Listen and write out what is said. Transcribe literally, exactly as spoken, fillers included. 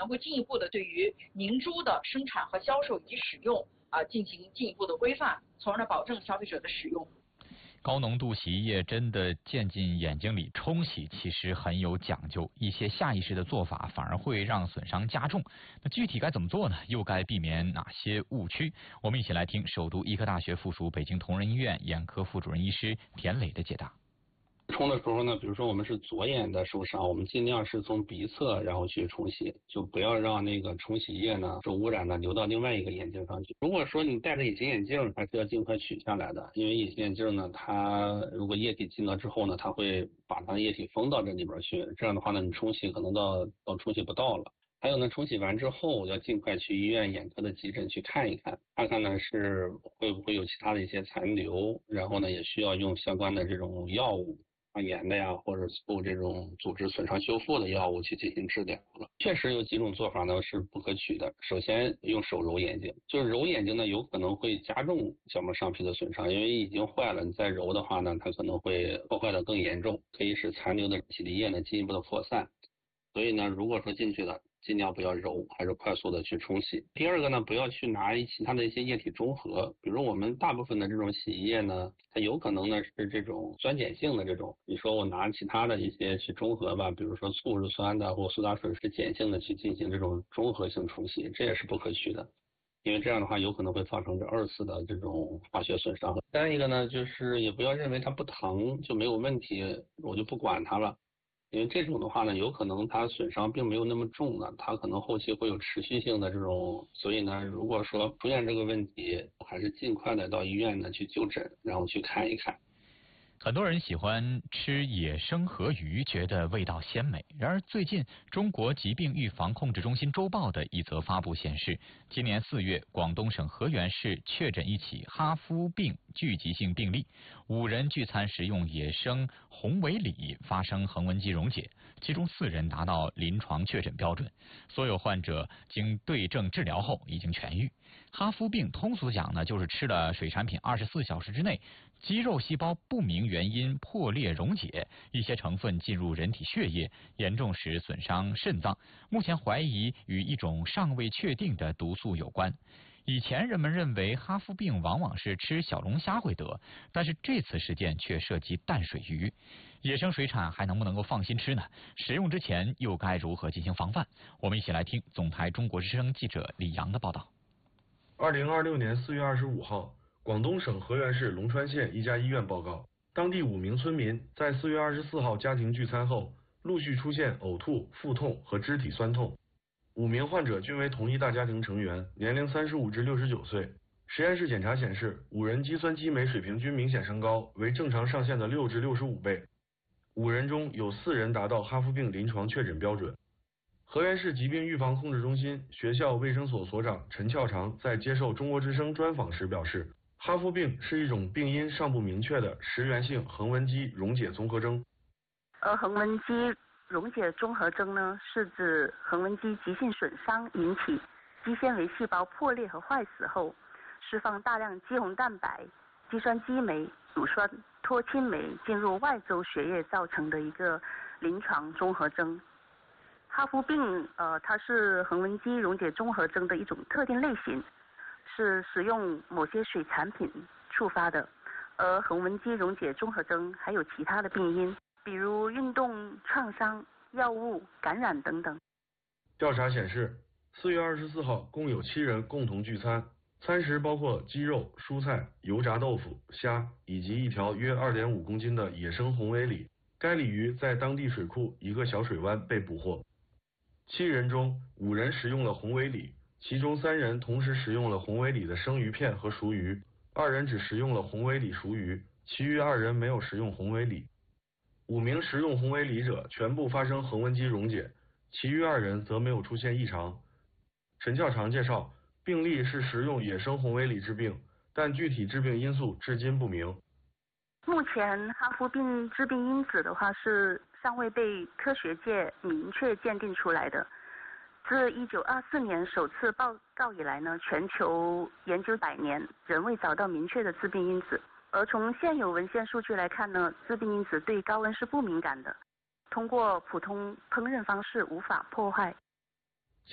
能会进一步的对于明珠的生产和销售以及使用啊、呃、进行进一步的规范，从而呢保证消费者的使用。 高浓度洗衣液真的溅进眼睛里冲洗，其实很有讲究，一些下意识的做法反而会让损伤加重。那具体该怎么做呢？又该避免哪些误区？我们一起来听首都医科大学附属北京同仁医院眼科副主任医师田磊的解答。 冲的时候呢，比如说我们是左眼的受伤，我们尽量是从鼻侧然后去冲洗，就不要让那个冲洗液呢受污染的流到另外一个眼睛上去。如果说你戴着隐形眼镜，还是要尽快取下来的，因为隐形眼镜呢，它如果液体进了之后呢，它会把它的液体封到这里边去，这样的话呢，你冲洗可能到到冲洗不到了。还有呢，冲洗完之后要尽快去医院眼科的急诊去看一看，看看呢是会不会有其他的一些残留，然后呢也需要用相关的这种药物。抗炎的呀，或者做这种组织损伤修复的药物去进行治疗了。确实有几种做法呢是不可取的。首先用手揉眼睛，就是揉眼睛呢有可能会加重角膜上皮的损伤，因为已经坏了，你再揉的话呢，它可能会破坏的更严重，可以使残留的洗涤液呢进一步的扩散。所以呢，如果说进去了，尽量不要揉，还是快速的去冲洗。第二个呢，不要去拿其他的一些液体中和，比如我们大部分的这种洗衣液呢，它有可能呢是这种酸碱性的这种，你说我拿其他的一些去中和吧，比如说醋是酸的，或苏打水是碱性的去进行这种中和性冲洗，这也是不可取的。因为这样的话有可能会造成这二次的这种化学损伤。再一个呢，就是也不要认为它不疼就没有问题，我就不管它了。因为这种的话呢，有可能它损伤并没有那么重呢，它可能后期会有持续性的这种，所以呢，如果说出现这个问题，还是尽快的到医院呢去就诊，然后去看一看。 很多人喜欢吃野生河鱼，觉得味道鲜美。然而，最近中国疾病预防控制中心周报的一则发布显示，今年四月，广东省河源市确诊一起哈夫病聚集性病例，五人聚餐食用野生红尾鲤发生横纹肌溶解，其中四人达到临床确诊标准，所有患者经对症治疗后已经痊愈。哈夫病通俗讲呢，就是吃了水产品二十四小时之内，肌肉细胞不明原因破裂溶解，一些成分进入人体血液，严重时损伤肾脏。目前怀疑与一种尚未确定的毒素有关。以前人们认为哈夫病往往是吃小龙虾会得，但是这次事件却涉及淡水鱼。野生水产还能不能够放心吃呢？食用之前又该如何进行防范？我们一起来听总台中国之声记者李阳的报道。 二零二六年四月二十五号，广东省河源市龙川县一家医院报告，当地五名村民在四月二十四号家庭聚餐后，陆续出现呕吐、腹痛和肢体酸痛。五名患者均为同一大家庭成员，年龄三十五至六十九岁。实验室检查显示，五人肌酸激酶水平均明显升高，为正常上限的六至六十五倍。五人中有四人达到哈夫病临床确诊标准。河源市疾病预防控制中心学校卫生所所长陈翘长在接受中国之声专访时表示，哈夫病是一种病因尚不明确的实源性横纹肌溶解综合征。 而横纹肌溶解综合征呢，是指横纹肌急性损伤引起肌纤维细胞破裂和坏死后，释放大量肌红蛋白、肌酸激酶、乳酸脱氢酶进入外周血液造成的一个临床综合征。哈夫病呃，它是横纹肌溶解综合征的一种特定类型，是使用某些水产品触发的。而横纹肌溶解综合征还有其他的病因，比如运动创伤、药物感染等等。 调查显示，四月二十四号共有七人共同聚餐，餐食包括鸡肉、蔬菜、油炸豆腐、虾以及一条约 二点五公斤的野生红尾鲤。该鲤鱼在当地水库一个小水湾被捕获。七人中，五人食用了红尾鲤，其中三人同时食用了红尾鲤的生鱼片和熟鱼，二人只食用了红尾鲤熟鱼，其余二人没有食用红尾鲤。五名食用红尾鲤者全部发生横纹肌溶解，其余二人则没有出现异常。陈翘长介绍，病例是食用野生红尾鲤致病，但具体致病因素至今不明。 目前哈夫病致病因子的话是尚未被科学界明确鉴定出来的。自一九二四年首次报告以来呢，全球研究百年仍未找到明确的致病因子。而从现有文献数据来看呢，致病因子对高温是不敏感的，通过普通烹饪方式无法破坏。